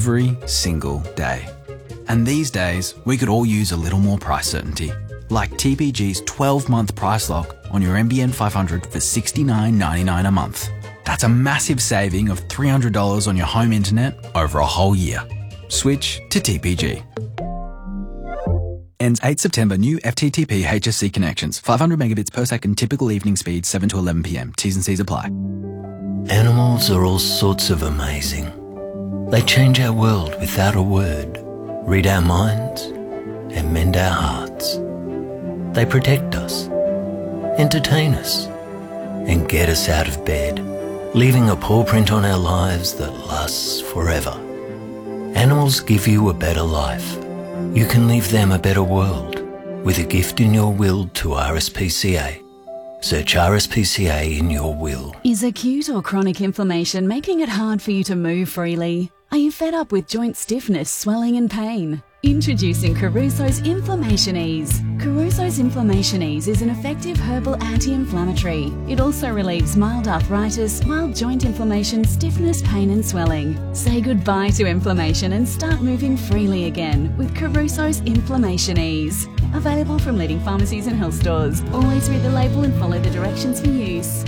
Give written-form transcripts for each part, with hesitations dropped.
every single day. And these days, we could all use a little more price certainty. Like TPG's 12-month price lock on your NBN 500 for $69.99 a month. That's a massive saving of $300 on your home internet over a whole year. Switch to TPG. Ends 8 September. New FTTP HSC connections. 500 megabits per second. Typical evening speed 7 to 11 p.m. T's and C's apply. Animals are all sorts of amazing. They change our world without a word, read our minds, and mend our hearts. They protect us, entertain us, and get us out of bed, leaving a paw print on our lives that lasts forever. Animals give you a better life. You can leave them a better world with a gift in your will to RSPCA. Search RSPCA in your will. Is acute or chronic inflammation making it hard for you to move freely? Are you fed up with joint stiffness, swelling and pain? Introducing Caruso's Inflammation Ease. Caruso's Inflammation Ease is an effective herbal anti-inflammatory. It also relieves mild arthritis, mild joint inflammation, stiffness, pain and swelling. Say goodbye to inflammation and start moving freely again with Caruso's Inflammation Ease. Available from leading pharmacies and health stores. Always read the label and follow the directions for use.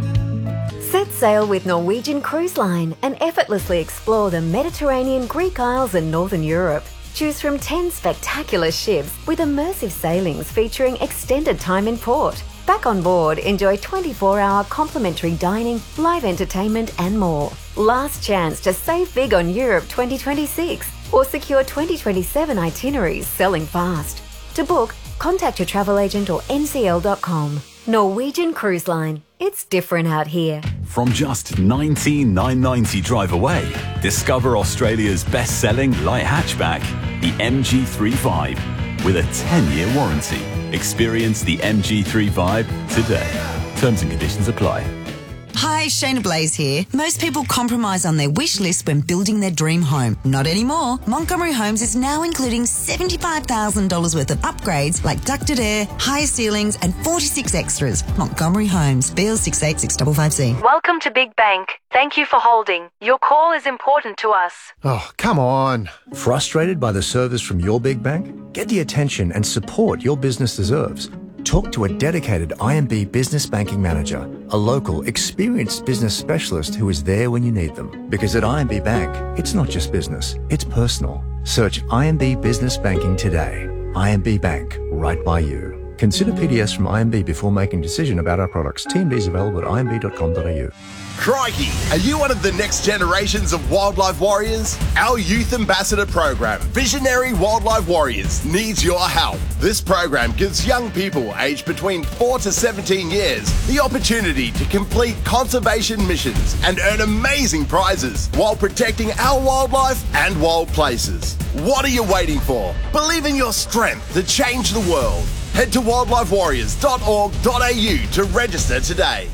Set sail with Norwegian Cruise Line and effortlessly explore the Mediterranean, Greek Isles and Northern Europe. Choose from 10 spectacular ships with immersive sailings featuring extended time in port. Back on board, enjoy 24-hour complimentary dining, live entertainment and more. Last chance to save big on Europe 2026 or secure 2027 itineraries selling fast. To book, contact your travel agent or ncl.com. Norwegian Cruise Line. It's different out here. From just $19,990 drive away, discover Australia's best-selling light hatchback, the MG3 Vibe, with a 10-year warranty. Experience the MG3 Vibe today. Terms and conditions apply. Hi, Shayna Blaze here. Most people compromise on their wish list when building their dream home. Not anymore. Montgomery Homes is now including $75,000 worth of upgrades like ducted air, higher ceilings and 46 extras. Montgomery Homes, BL686555C. Welcome to Big Bank. Thank you for holding. Your call is important to us. Oh, come on. Frustrated by the service from your big bank? Get the attention and support your business deserves. Talk to a dedicated IMB Business Banking Manager, a local, experienced business specialist who is there when you need them. Because at IMB Bank, it's not just business, it's personal. Search IMB Business Banking today. IMB Bank, right by you. Consider PDS from IMB before making a decision about our products. TMDs available at imb.com.au. Crikey! Are you one of the next generations of wildlife warriors? Our Youth Ambassador program, Visionary Wildlife Warriors, needs your help. This program gives young people aged between 4 to 17 years the opportunity to complete conservation missions and earn amazing prizes while protecting our wildlife and wild places. What are you waiting for? Believe in your strength to change the world. Head to wildlifewarriors.org.au to register today.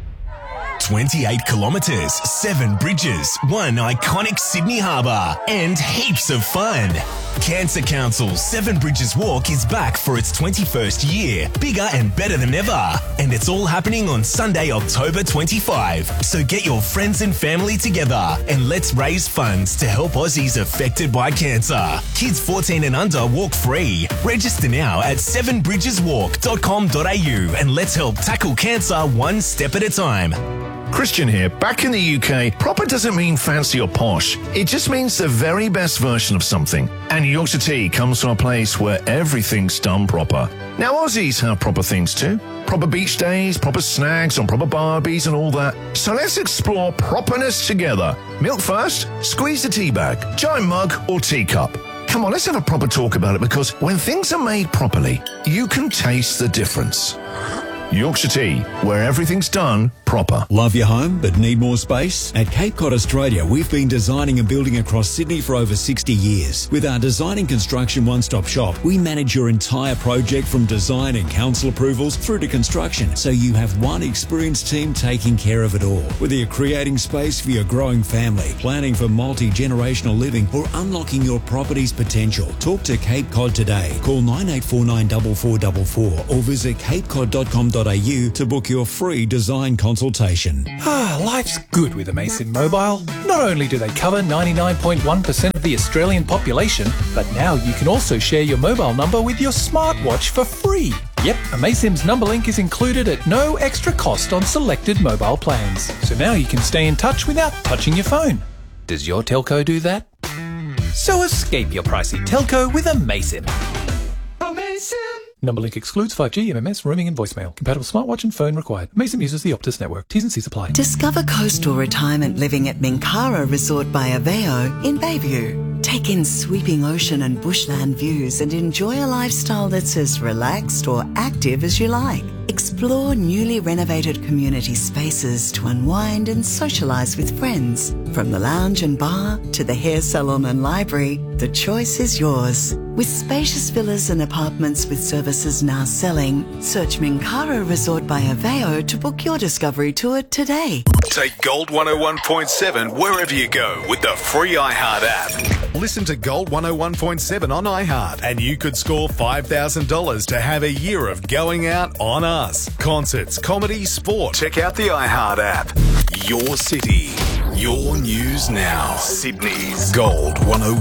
28 kilometres, 7 bridges, 1 iconic Sydney harbour, and heaps of fun. Cancer Council's 7 Bridges Walk is back for its 21st year, bigger and better than ever. And it's all happening on Sunday, October 25. So get your friends and family together and let's raise funds to help Aussies affected by cancer. Kids 14 and under walk free. Register now at 7bridgeswalk.com.au and let's help tackle cancer one step at a time. Christian here. Back in the UK, proper doesn't mean fancy or posh. It just means the very best version of something. And Yorkshire Tea comes from a place where everything's done proper. Now, Aussies have proper things too. Proper beach days, proper snags on proper barbies and all that. So let's explore properness together. Milk first, squeeze the tea bag, giant mug or teacup. Come on, let's have a proper talk about it because when things are made properly, you can taste the difference. Yorkshire Tea, where everything's done proper. Love your home but need more space? At Cape Cod Australia, we've been designing and building across Sydney for over 60 years. With our design and construction one-stop shop, we manage your entire project from design and council approvals through to construction, so you have one experienced team taking care of it all. Whether you're creating space for your growing family, planning for multi-generational living, or unlocking your property's potential, talk to Cape Cod today. Call 9849 4444 or visit capecod.com.au to book your free design consultation. consultation. Life's good with Amazon Mobile. Not only do they cover 99.1% of the Australian population, but now you can also share your mobile number with your smartwatch for free. Yep, Amazon's number link is included at no extra cost on selected mobile plans. So now you can stay in touch without touching your phone. Does your telco do that? So escape your pricey telco with Amazon. Number link excludes 5G, MMS, roaming and voicemail. Compatible smartwatch and phone required. Amazon uses the Optus network. T's and C's apply. Discover coastal retirement living at Minkara Resort by Aveo in Bayview. Take in sweeping ocean and bushland views and enjoy a lifestyle that's as relaxed or active as you like. Explore newly renovated community spaces to unwind and socialise with friends. From the lounge and bar to the hair salon and library, the choice is yours. With spacious villas and apartments with services now selling, search Minkara Resort by Aveo to book your discovery tour today. Take Gold 101.7 wherever you go with the free iHeart app. Listen to Gold 101.7 on iHeart and you could score $5,000 to have a year of going out on us. Concerts, comedy, sport. Check out the iHeart app. Your city, your news now. Sydney's Gold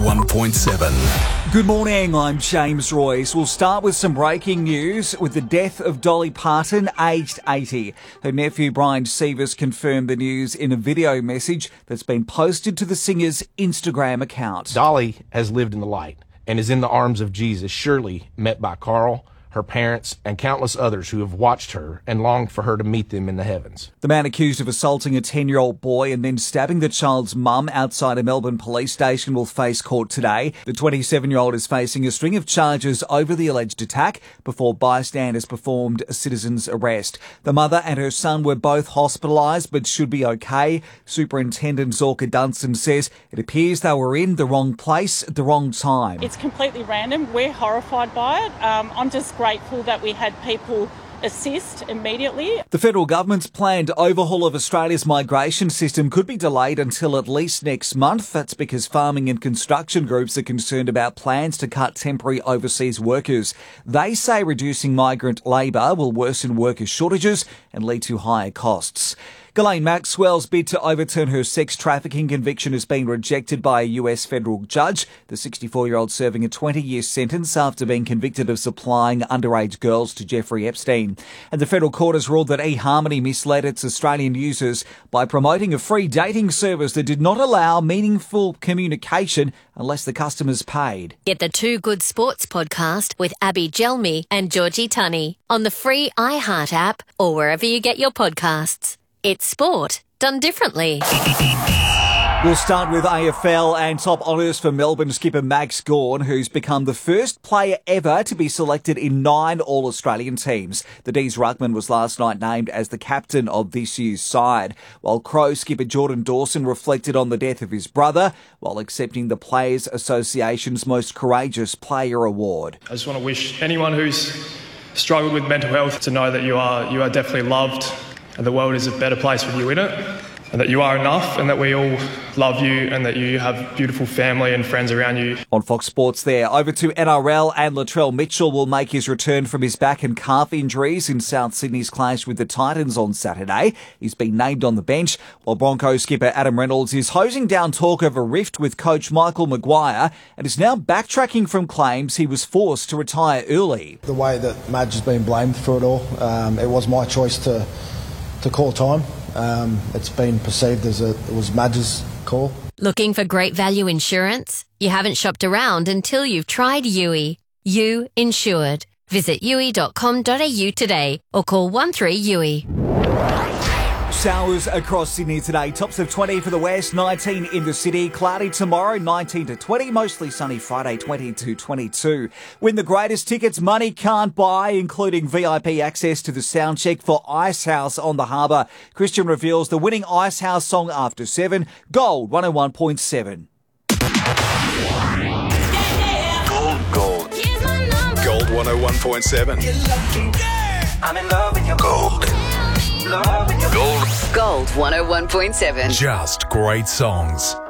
101.7. Good morning, I'm James Royce. We'll start with some breaking news with the death of Dolly Parton, aged 80. Her nephew Brian Sievers confirmed the news in a video message that's been posted to the singer's Instagram account. Dolly has lived in the light and is in the arms of Jesus, surely met by Carl, her parents, and countless others who have watched her and longed for her to meet them in the heavens. The man accused of assaulting a 10-year-old boy and then stabbing the child's mum outside a Melbourne police station will face court today. The 27-year-old is facing a string of charges over the alleged attack before bystanders performed a citizen's arrest. The mother and her son were both hospitalised but should be okay. Superintendent Zorka Dunstan says it appears they were in the wrong place at the wrong time. It's completely random. We're horrified by it. I'm just grateful that we had people assist immediately. The federal government's planned overhaul of Australia's migration system could be delayed until at least next month. That's because farming and construction groups are concerned about plans to cut temporary overseas workers. They say reducing migrant labour will worsen worker shortages and lead to higher costs. Ghislaine Maxwell's bid to overturn her sex trafficking conviction has been rejected by a US federal judge. The 64-year-old serving a 20-year sentence after being convicted of supplying underage girls to Jeffrey Epstein. And the federal court has ruled that eHarmony misled its Australian users by promoting a free dating service that did not allow meaningful communication unless the customers paid. Get the Two Good Sports podcast with Abby Gelmi and Georgie Tunney on the free iHeart app or wherever you get your podcasts. It's sport done differently. We'll start with AFL and top honours for Melbourne skipper Max Gawn, who's become the first player ever to be selected in 9 All-Australian teams. The D's ruckman was last night named as the captain of this year's side, while Crow skipper Jordan Dawson reflected on the death of his brother while accepting the Players Association's Most Courageous Player Award. I just want to wish anyone who's struggled with mental health to know that you are definitely loved. And the world is a better place with you in it, and that you are enough, and that we all love you, and that you have beautiful family and friends around you. On Fox Sports there, over to NRL, and Latrell Mitchell will make his return from his back and calf injuries in South Sydney's clash with the Titans on Saturday. He's been named on the bench, while Broncos skipper Adam Reynolds is hosing down talk of a rift with coach Michael Maguire and is now backtracking from claims he was forced to retire early. The way that Madge has been blamed for it all, it was my choice to call time. It's been perceived as it was Madge's call. Looking for great value insurance? You haven't shopped around until you've tried Yui. You Insured. Visit yui.com.au today or call 13-YUI. Showers across Sydney today. Tops of 20 for the west, 19 in the city. Cloudy tomorrow, 19 to 20. Mostly sunny Friday, 20 to 22. Win the greatest tickets money can't buy, including VIP access to the soundcheck for Icehouse on the Harbour. Christian reveals the winning Icehouse song after 7. Gold 101.7. Gold. Gold 101.7. I'm in love with your gold. Gold. Gold 101.7. Just great songs.